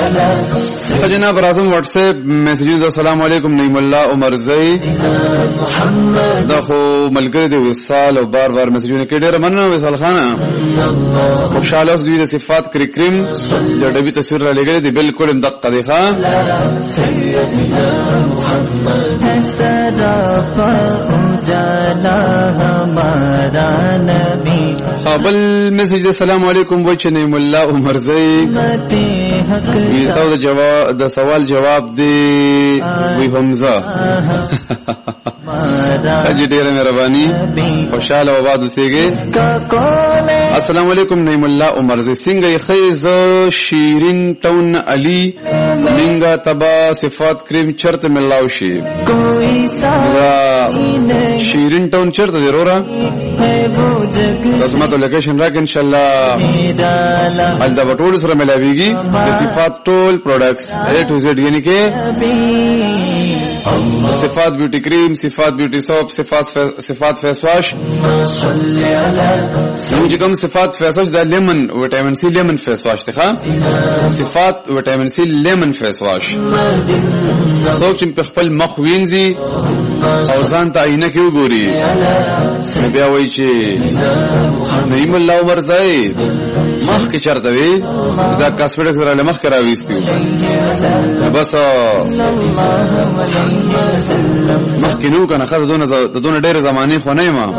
جناب راځم واتس اپ میسجونه. السلام علیکم نعیم الله عمر زئی دا خو ملګری دی وصال او بار بار میسجونه کې ډېر مننه وصال خان. خوشاله اوس دوی د صفات کریم د ډبي تصویر را لګړي دی بالکل هم دقه دی ښا. خپل میسج السلام علیکم وچ نعیم الله عمر زئی د سوال جواب دی وی حمزه خجی ډیره مهرباني خوشاله و باد اوسېږي. السلام علیکم نعیم الله عمر زئی څنګه خیز شیرین ټون علی منګه تبا صفات کریم چرته ملاو شي. شیرین ټون چرته دی رورا تاسو ماته لوکیشن راک ان شاء الله ال دا ټول سره ملاويږي د صفات ټول پروډکټس A to Z یعنی کې صفات بیوټی کریم صفات بیوټی سوپ صفات فیس واش چې کوم صفات فیس واش د لیمن وټامین سی لیمن فیس واش ته صفات وټامین سی لیمن فیس واش څوک چې په خپل مخ وینځي او ځان ته عینه کې وګوري بیا وایي چې نعیم الله عمر زئی مخ کې چرته وي دا کاسمیټکس سره مخ کراويستي بس مخ کې نو کنه خاطر دونه ډېر زمانه خو نه ما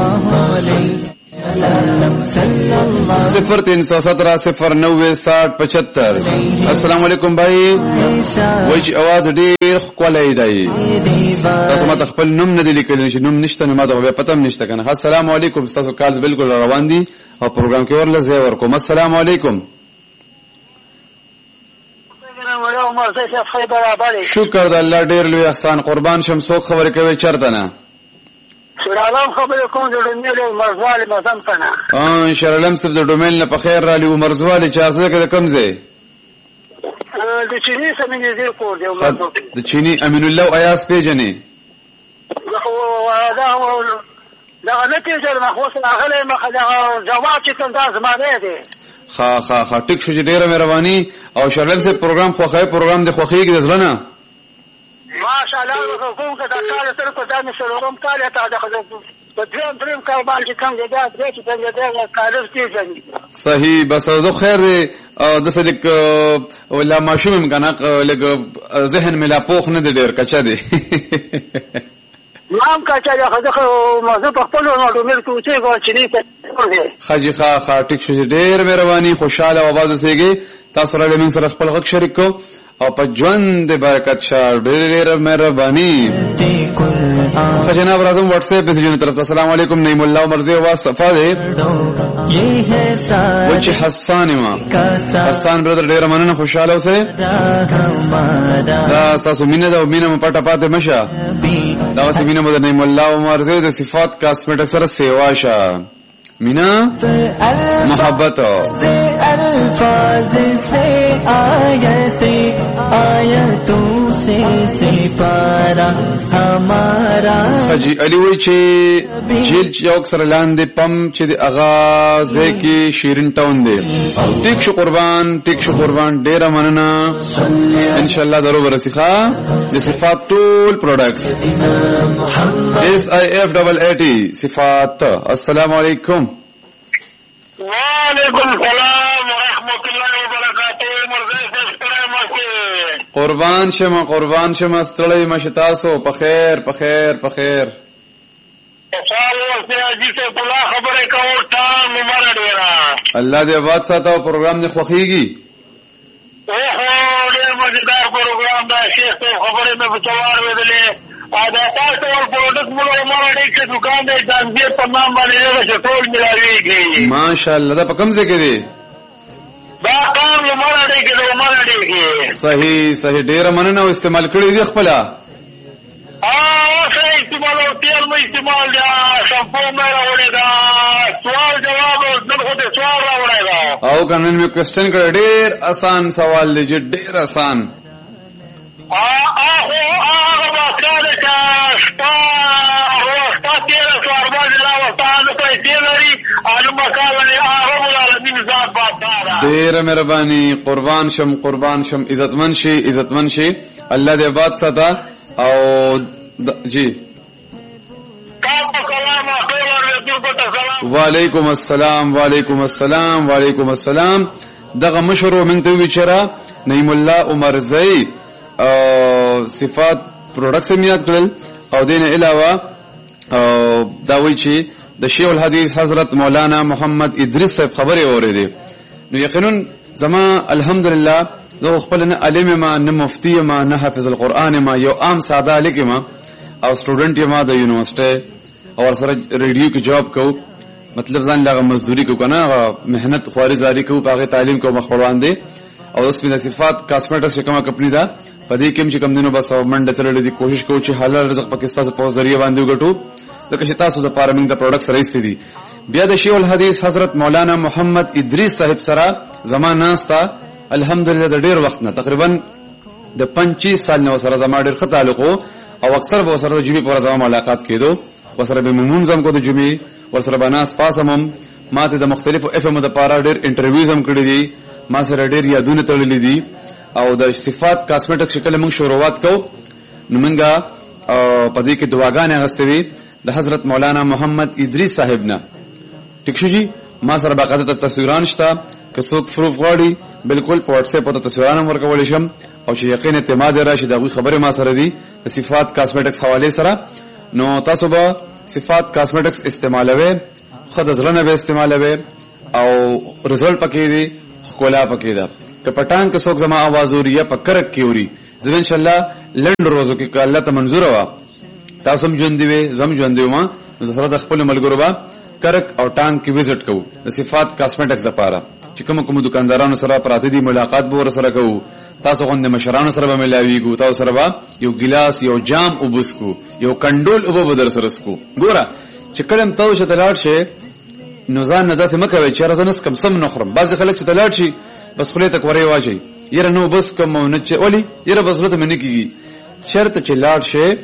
0317096075. السلام علیکم بھائی وایي आवाज ډېر خولای دی تاسو ماته خپل نوم نه دی لیکلی چې نوم نشته نو ماته بیا پته هم نشته کنه. السلام علیکم تاسو کالز بالکل روان دي او پروګرام کې ورله زه ورکوم. السلام علیکم شکر د الله ډېر لوی احسان قربان شم. څوک خبرې کوي چرته نه شرالم خبرې کوم د ډومېل مرزوالي مزم کنه شرالم صاحب د ډومېل نه په خیر را لیو مرزوالي چا څه کې کم ځای د چینی سمینې دې کور دی د چینی امین الله ایاس پیجنې دا نه پیژنم خو څنګه غلې مخه دا جواب چې څنګه زمانه دی خا ټیک شو ډیره مهرباني او شرلم سے پروګرام خوخه پروګرام د خوخیږي د زلنه ماشاءالله کوم که دا کار سره په ځان سره کوم کار ته دا په دریم کار باندې کوم دی دا چې څنګه دا کار کوي صحیح بس زه خیر او د صدق ولا ماشوم کنه لګ ذهن ملا پوخ نه ډیر کچا دی نام کچا دا خو موضوع په خپل نو ډومل کې چې کو چې نه خاجي خا ټیک شو ډیر مهرباني خوشاله आवाज وسېږي تاسو را لمن سره خپل غږ شریک کو او په ژوند د برکت شه ډېر مهرباني. جناب راځم واتس اپ میسجونو طرف. السلام علیکم نعیم الله عمر زئی आवाज صفا ده وچ حسان برادر ډېر مننه خوشاله اوسه دا تاسو مینه دا مینه پټه پاتې مشه دا اوس مینه مد نعیم الله عمر زئی د صفات کاسمیټک سره سیوا شه مینا محبت الفاظ سے آیتوں سے سپارا ہمارا. حجی علی وی چې جیل چوک سره لاندې پم چې د اغاز کې شیرین ټاون دی. ټیک شو قربان ډیره مننه ان شاء الله درو ورسیخه د صفات ټول پروډکټس SIF80 صفات. السلام علیکم. وعلیکم السلام ورحمۃ اللہ وبرکاتہ. قربان شمه ستړی مشه تاسو په خیر الله دې آباد ساته او پروګرام دې خوخیږي. ډېر مزیدار پروګرام دا شیخ ته خبرې مې په توار ودلې دا تاسو ور پروډکټ مو عمر دې چې دکان دې ځانګړي په نام باندې یو ټول ملاويږي ماشاءالله. دا په کوم ځای کې دی؟ دا کار عمر دې کې صحیح ډېر مننه او استعمال کړی دی خپل استعمال او تیل مې استعمال دا شامپو مې راوړی دا سوال جواب دغه دې سوال راوړی دا او کنن مې کوېسچن کړ. ډېر آسان سوال دی ډېر آسان. هغه وخت چې دوستان پیسې لري انو مکالمه رب العالمین ذات بادار ډېر مهرباني قربان شم عزتمن شي الله دې باد ساته او جی وعلیکم السلام دغه مشرو من ته وچرا نعیم الله عمر زئی صفات پروډکټس میاد کړل او دین علاوه دا وی چې د شیخ الحدیث حضرت مولانا محمد ادریس صاحب خبره اوریدي نو یقینا زما الحمدلله زه خپل نه عالم ما نه مفتی ما نه حافظ القرآن ما یو عام ساده لیکم او سټوډنټ ما د یونیورسيټي او سره ریډیو کې جواب کو مطلب ځان لغه مزدوري کو کنه مهنت خواري زاري کو پاغه تعلیم کو مخبروان دي او اوس په صفات کاسمیټکس کومه کمپنی دا پدې کې چې کم دینو بس منډه ترلې دي کوشش کوو چې حلال رزق پاکستان په ذریعہ باندې وګټو لکه چې تاسو د پارامینګ د پروډکټس راځي دي بیا د شیخ الحدیث حضرت مولانا محمد ادریس صاحب سره زمانہ ناستا الحمدلله د ډیر وخت نه تقریبا د 25 سال نو سره زما ډیر ښه تعلق او اکثر به سره د جمعې پر ځما ملاقات کېدو وسره به مونږ کو د جمعې وسره بناس پاسم ماته د مختلفو اف ام د پارا ډیر انټرویوز هم کړی دي ما سره ډیر یادونه تړلې دي او د صفات کاسمیټک شکل موږ شروعات کو نو موږ پدې کې دعاګانې غستوي د حضرت مولانا محمد ادریس صاحب نه ټیک شو جی ما سره باقاعده تصویران شته که څوک پروف غواړي بالکل په واتس اپ ته تصویران ورکول شم او چې یقین اعتماد راشي دغه خبره ما سره دي د صفات کاسمیټکس حواله سره نو تاسو به صفات کاسمیټکس استعمالوي خود ځلنه به استعمالوي او رزلټ پکې دي کولا پکې ده که پټان کې څوک زما आवाज اوري یا پکرک کې اوري زه ان شاء الله لند روزو کې الله ته منظور وا تاسو هم ژوند دی زم ژوند دی ما سره د خپل ملګرو با کرک او ټانک کې وزټ کوو د صفات کاسمیټکس لپاره چې کوم دکاندارانو سره پراته دي ملاقات به ور سره کوو تاسو غوند مشرانو سره به ملاویږو تاسو سره به یو ګلاس یو جام وبسکو یو کندول وب بدر سره سکو ګوره چې کلم تاسو ته لاړ شي نو ځان نه داسې مکوي چې رزنس کم سم نخرم بعض خلک چې ته لاړ شي بس خله تک وری واجي یره نو بس کوم نه چې ولی یره بس رته منی کیږي شرط چې لاړ شي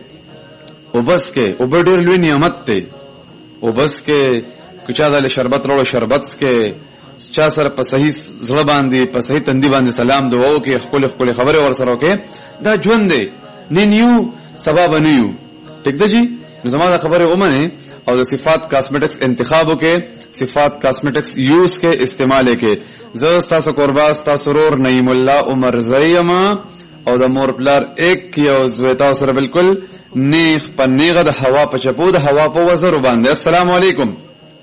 او بس کې او ډېر لوی نعمت ته او بس کې کچا د شربت وروړو شربت کې چا سره په صحیح زړه باندې په صحیح تندي باندې سلام دعا وکي خپل خبره ور سره وکي دا ژوند دی نه نیو سبب نه یو ټیک ده جی نو زموږ خبره اومنه او د صفات کاسمیټکس انتخاب وکي صفات کاسمیټکس یوز کې استعمال کې زه تاسو قرباس تاسو رور نعیم الله عمر زیما او د مور پلار ایک یو زویتا سره بالکل نیخ پنیغه د هوا په چپو د هوا په وزر باندې السلام علیکم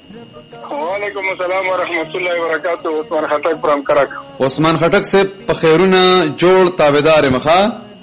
وعلیکم السلام ورحمۃ اللہ وبرکاتہ عثمان خټک پرام کرک عثمان خټک سے په خیرونه جوړ تابعدار مخا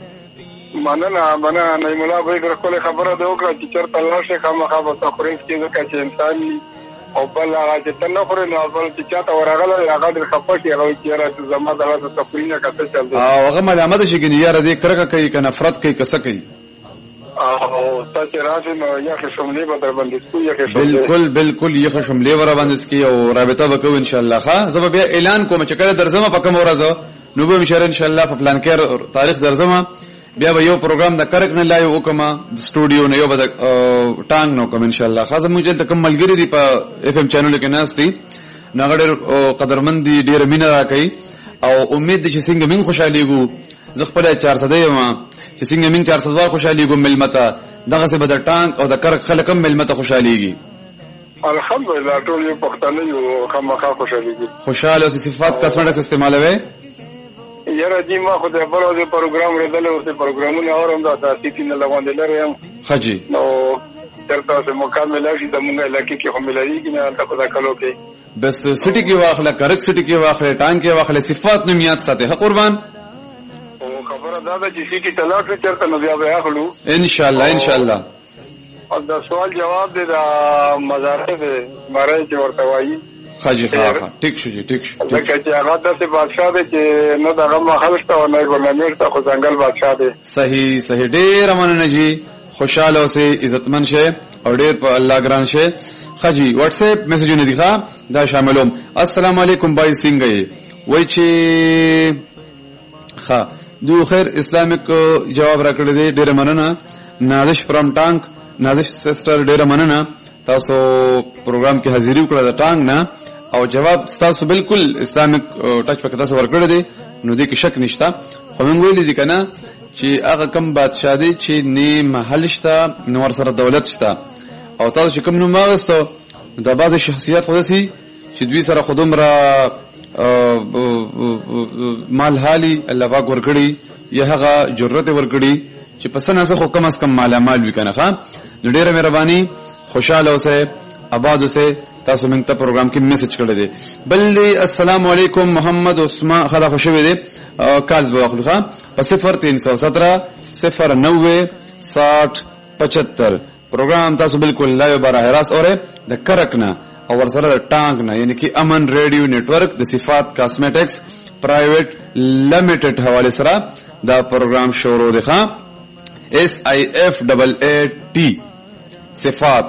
مننه نعیم الله به ډېر خبره ده وکړه چې چرته الله شي خامخا به تخریف کېږي چې انسان او بل هغه چې تنه خوري نو بل چې چاته ورغله هغه د خپشي هغه چې را زما د تفرینه کته چل دی او هغه ملامت شي کې یاره دې کرکه کوي کنه نفرت کوي کسه کوي او تاسو راځي نو یا که شملې به در باندې سکو یا که شملې بالکل یا که شملې ور باندې سکی او رابطه وکړو ان شاء الله ښا زه به اعلان کوم چې کله درځم په کوم ورځ نو به مشر ان شاء الله په پلان کې تاریخ درځم بیا به یو پروګرام د کرک نه لایو وکما د سټوډیو نه یو به ټانګ نو کوم ان شاء الله خاصه موږ ته کوم ملګری دی په اف ام چینل کې ناشتي نغړ قدرمن دي ډیر مینه راکړي او امید دي چې څنګه من خوشاليګو زه خپل 400 یم چې څنګه من 400 وار خوشاليګو ملمته دغه څه به د ټانګ او د کرک خلک هم ملمته خوشاليږي الحمدلله ټول یو پښتانه یو خامخا خوشاليږي خوشاله صفات کاسمیټکس استعمالوي یاره جی ما خو د بلوزه پروګرام ردل او ته پروګرامونه اورم دا تاسو کې نه لګوندل لرم خجی نو ترته سه مکمل شي د مونږه لکه کې هم ملایي کې نه تاسو دا کلو کې بس سټي کې واخله کرک سټي کې واخله ټانګ کې واخله صفات نمیات ساته قربان او خبره دا ده چې سټي تلاټ چرته نو بیا به اخلو ان شاء الله او دا سوال جواب دی دا مزارې دی ماره چې ورته وایي خاجي خاخه ټیک شو جی ټیک شو لکه چې هغه د بادشاہ دی چې نه دغه محل ته او نه ګورنمنت ته خو څنګه بادشاہ دی صحیح ډیر مننه جی خوشاله اوسه عزتمن شه او ډیر په الله ګران شه خاجي واتس اپ میسجونه دي ښا دا شاملوم السلام علیکم بای سنگي وای چې ښا دو خیر اسلامیک جواب راکړی دی ډیر مننه نازش فرام ټانک نازش سسټر ډیر مننه تاسو پروګرام کې حاضری وکړه د ټانګ نه او جواب تاسو بالکل اسلامیک ټچ پکې تاسو ورکړی دی نو دې کې شک نشته. خو موږ ویلي دي کنه چې هغه کم بادشاہ دی چې نه محل شته نو ور سره دولت شته او تاسو چې کوم نو ماغستو د بعض شخصیت خو دسي چې دوی سره خودم را مال حالي الله پاک ورکړي یا هغه جرأت ورکړي چې پسنه څه خو کم از کم مال مال وکنه ښا. نو ډیره مهرباني خوشاله اوسه آباد اوسه. تاسو موږ ته پروګرام کې میسج کړی دی. بل السلام علیکم محمد عثمان خدا خوشوي دی کالز به واخلو په 0317 090 60 75 پروګرام تاسو بالکل لایو براه راست اوره د کرکنا او ورسره د ټانګ نه یعنی کې امن ریډیو نتورک د صفات کاسمیټکس پرایویټ لیمیټډ حواله سره دا پروګرام شروع دی ښا. SIFAAT صفات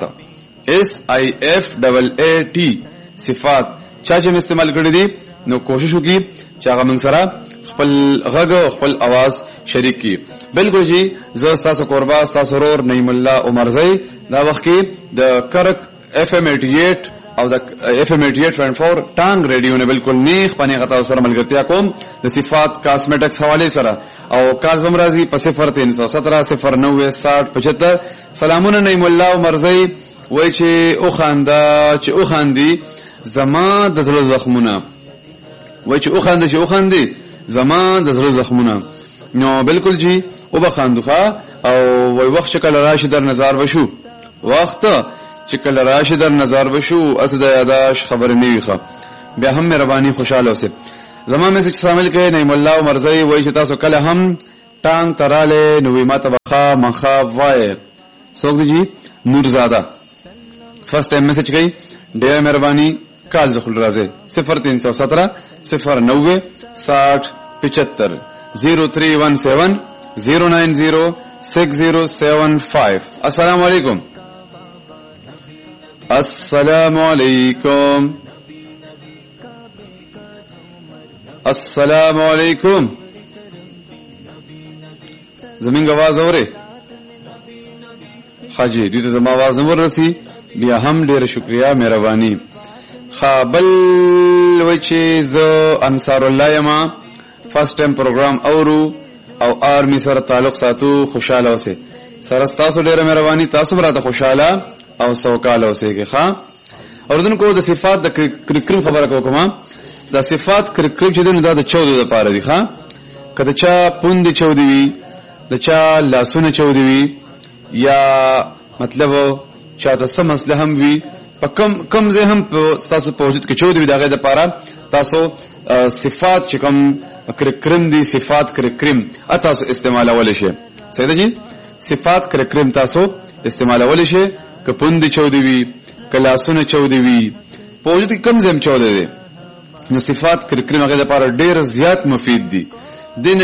SIFAAT صفات چا چې استعمال کړی دي نو کوشش وکړي چې هغه موږ سره خپل غږ او خپل आवाज شریک کی. بالکل جی زه تاسو قربا تاسو رور نعیم الله عمر زئی دا وخت کې د کرک FM 88 او د FM 88.4 ټانګ ریډیو نه بالکل نیخ پنه غتا سره ملګرتیا کوم د صفات کاسمیټکس حواله سره او کال زمرازی په 0317 090 60 75. سلامونه نعیم الله عمر زئی وای چې او خاندا چې او خاندي زما د زړه زخمونه وای چې او خاندا چې او خاندي زما د زړه زخمونه نو بالکل جی او بخاندوخه او وای وخت شکل راشد در نظر بشو وخت شکل راشد در نظر بشو اسد یاداش خبر نیوخه بیا هم مهرباني خوشاله اوسه. زما میسج شامل کړئ نعیم الله مرزي وای چې تاسو کله هم ټانګ تراله نو ما تبخا مخا وای څوک دی نور زاده فرست ټایم میسج کړئ ډیر مهرباني کال زخل راځي 0317 090 60 75 0317 090 6075. السلام علیکم. السلام علیکم. السلام علیکم. زمین आवाज اوره حاجی دې ته زما आवाज نور رسی بیا هم ډیر شکریا مهرباني. خابل وای چې زه انصار الله یما فرست ټایم پروګرام اورو او آرمی سره تعلق ساتو خوشاله اوسه. سره تاسو ډیره مهرباني تاسو براته خوشاله او سوکاله اوسه کې ښا. اوردن کو د صفات د کرکریم خبره کوم د صفات کرکریم چې دنه د 14 لپاره دي ښا. کله چا پوند 14 وي د چا لاسونه 14 وي یا مطلب چاته سم مسله هم وي په کم زه هم تاسو په وجود کې 14 وي دغه لپاره تاسو صفات چې کوم کرکریم دي صفات کرکریم تاسو استعمالول شي. سیده جی صفات کرکریم تاسو استعمالول شي که پوند 14 وي کلاسونه 14 وي په وجود کې کم زم 14 دي نو صفات کرکریم هغه لپاره ډیر زیات مفید دي. دین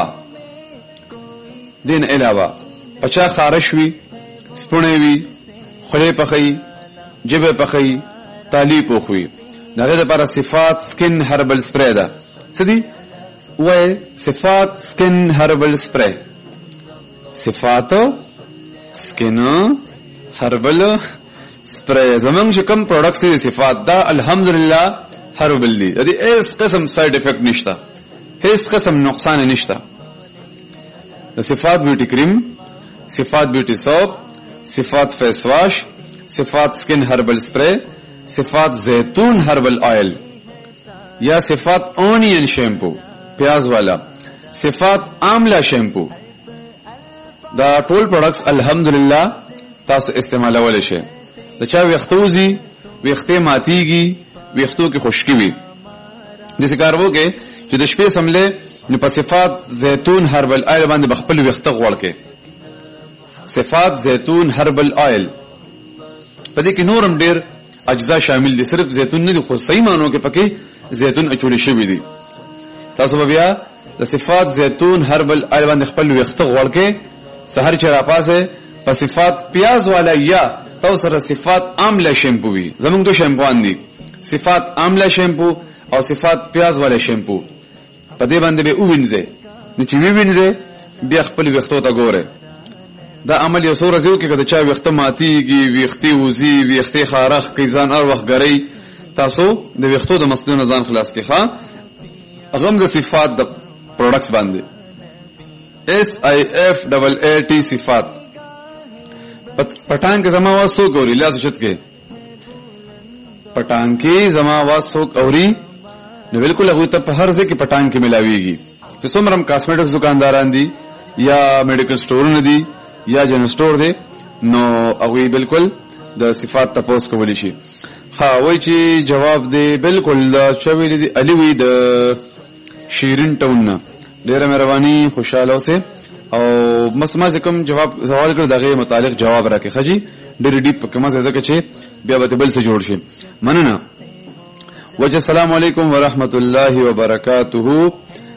علاوه پچا خارش وي سپونه وي خله پخې جبه پخې تالی پوخوي دغه لپاره صفات سکن هربل سپری ده. سدي وای صفات سکن هربل سپری صفات سکن هربل سپری زمونږ چې کوم پروډکټس دي صفات دا الحمدلله هربل دي دي هیڅ قسم ساید افیکټ نشته هیڅ قسم نقصان نشته. صفات بیوټی کریم صفات بیوټی سوپ صفات فیس واش صفات سکن هربل سپری صفات زیتون هربل آئل یا صفات اونین شیمپو پیاز والا صفات آملا شیمپو دا ټول پروډکټس الحمدلله تاسو استعمالول شي. د چا وختوزی وخته ماتیږي وختو کې خشکی وي د سکارو کې چې د شپې سمله نو په صفات زیتون هربل آئل باندې بخپل وخته غوړ کې صفات زیتون هربل آئل پدې کې نورم ډیر اجزا شامل دي صرف زیتون نه دي خو صحیح مانو کې پکې زیتون اچول شوی دي. تاسو بیا د صفات زیتون هربل آئل باندې خپل وخته غوړ کې سحر چر پاسه په صفات پیاز والا یا تاسو سره صفات آملا شیمپو وي زمونږ دوه شیمپوان دي صفات آملا شیمپو او صفات پیاز والا شیمپو په دې باندې به وینځي نو چې وینځي بیا خپل وختو ته ګوره دا عمل یو څو ورځې وکړي، که د چا ویښته ماتېږي، ویښتې وځي، ویښتې خارښ کوي، ځان هر وخت ګرئ، تاسو د ویښتو د مسلو نه ځان خلاص کړئ. هغه هم د صفات د پروډکټس باندې SIFAAT صفات. پټان کې زما आवाज څوک اوري؟ لاس اوچت کې. پټان کې زما आवाज څوک اوري؟ نو بالکل هغه ته په هر ځای کې پټان کې ملاويږي. چې څومره هم کاسمیټکس دکانداران دي یا میډیکل سٹورونه دي یا جنرال سٹور دی، نو هغه بالکل د صفات تاسو کولی شي. وای چې جواب دی بالکل دا چوي دي علي وی د شیرین ټاون. ډیره مهرباني، خوشاله اوسه. او مسما کوم جواب سوال کړ دغه متعلق جواب راکې خجی ډېر ډیپ کومه ځکه چې بیا به بل څه جوړ شي. مننه. وجه السلام علیکم ورحمت الله وبرکاته.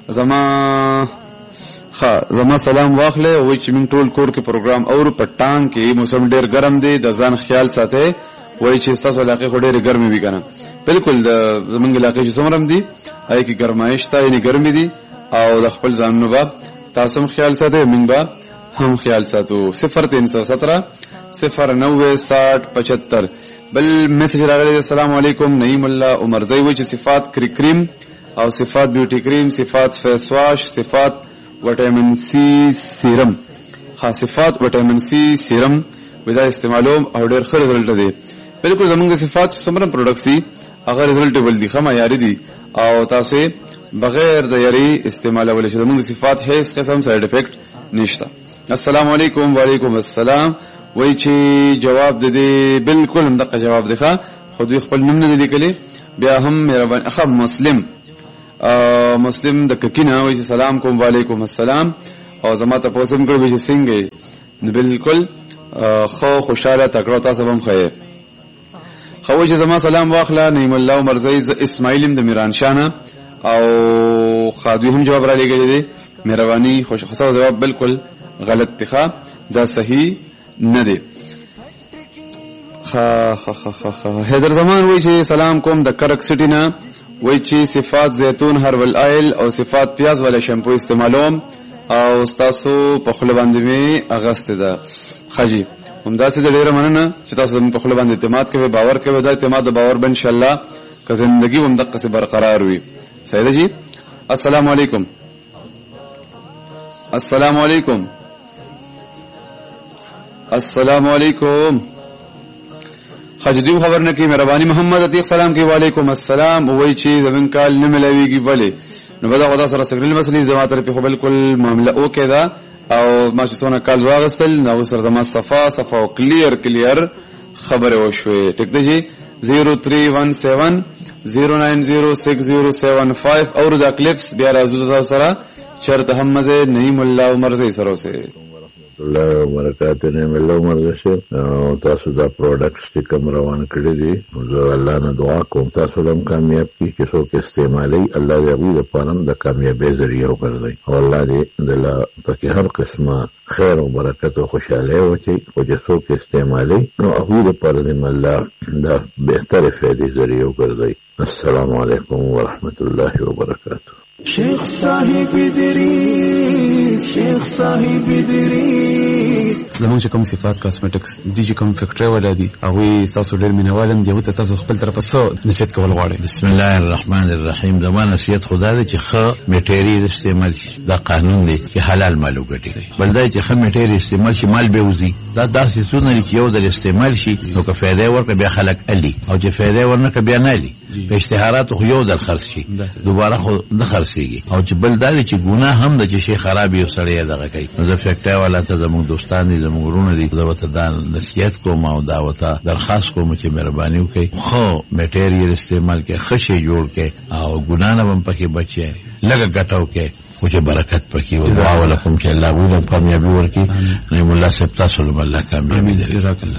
زما سلام واخله. وای چې موږ ټول کور کې پروګرام اور پټان کې موسم ډېر ګرم دی، د ځان خیال ساتئ. وای چې تاسو علاقې خو ډېر ګرمي وي کنه. بالکل د زمونږ علاقې چې څومره دي هغه کې ګرمایش تا یعنی ګرمي دي او د خپل ځانونو به تاسو هم خیال ساتئ، موږ به هم خیال ساتو. 0317 09 60 75. بل میسج راغلی. السلام علیکم. نعیم الله عمرزی وای چې صفات کریم او صفات بیوټی کریم، صفات فیس واش، صفات وټامین سی سیرم، صفات وټامین سی سیرم ودا استعمالوم او ډېر ښه رزلټ دی. بالکل زمونږ صفات څومره پروډکټس دي هغه رزلټیبل دي، ښه معیاري دي او تاسو بغیر د یاري استعمالول شي. زمونږ صفات هیڅ قسم سایډ افیکټ نشته. السلام علیکم. وعلیکم السلام. وای چې جواب د دې بالکل هم دغه جواب دی. خو دوی خپل نوم نه لیکلی. بیا هم مهرباني اخ مسلم د ککینه وای چې سلام کوم. وعلیکم السلام. او زما ته پوسم کړو چې څنګه بالکل خو خوشاله تکړه تاسو هم خیر. خو چې زما سلام واخله. نعیم الله عمرزی. ز اسماعیل د میران شانه او خادوی هم جواب را لګی دی. مهرباني خوشاله جواب بالکل غلط دی، دا صحیح نه دی. حیدر زمان وای چې سلام کوم د کرک سټی نه. وای چې صفات زیتون هربل آیل او صفات پیاز والا شیمپو استعمالوم او تاسو په خپل باندې می اغست ده. خجی همداسې د ډیره مننه چې تاسو په خپل باندې اعتماد کوئ، باور کوئ. دا اعتماد او باور به ان شاء الله که زندگی هم دغه څه برقرار وي. صحیح ده جی. السلام علیکم. السلام علیکم. السلام علیکم. خجدی خبر نه کی مهرباني. محمد عتیق سلام کی. وعلیکم السلام. وای چې زمون کال نه ملويږي ولی نو بدا خدا سره سګرل مسلې زما طرف خو بالکل معاملہ اوکې ده او ما چې څونه کال واغستل نو سره زما صفا او کلیر خبره وشوي. ټیک ده جی. 0317 0906075 اور دا کلپس بیا راځو سره چرته هم مزه نعیم الله عمرزی سره سه الله وبرکاته. نعیم الله عمرزی او تاسو دا پروډکټس چې کوم روان کړی دي زه الله نه دعا کوم تاسو هم کامیاب کی چې څوک استعمالي الله دې هغه لپاره د کامیابی ذریعہ وګرځي او الله دې دلا پکې هر قسمه خیر او برکت او خوشاله وچی او چې څوک استعمالي نو هغه لپاره دې الله دا بهتره فائدې ذریعہ وګرځي. السلام علیکم ورحمت الله وبرکاته. شیخ صاحب ادریس، شیخ صاحب ادریس. زمونږ کوم صفات کاسمیټکس دي چې کوم فیکټری ولا دي هغه تاسو ډېر مینوالم دی او تاسو خپل طرفه څه نصیحت کول غواړئ؟ بسم الله الرحمن الرحیم. زما نصیحت خدا دې چې ښه میټیریل استعمال شي. دا قانون دی چې حلال مال وګټي. بل دا چې ښه میټیریل استعمال شي مال به وزي. دا داسې څونه چې یو د استعمال شي نو که فائدې ورکړي بیا خلک علي او چې فائدې ورنکړي بیا نه علي. په اشتهارات خو یو د خرڅ شي دوباره خو د خرڅيږي او چې بل دا چې ګناه هم د چې شي خراب یو سړی دغه کوي. نو د فیکټری والا ته زموږ دوستان دي زموږ ورونه دي دا وته دا نصیحت کوم او دا وته درخواست کوم چې مهرباني وکړي خو میټیریل استعمال کې خشه جوړ کې او ګناه نه هم پکې بچي لګه ګټاو کې او چې برکت پکې او دعا ولکم چې الله وینم کامیابی ورکړي. نعم الله سب تاسو له الله کامیابی دې.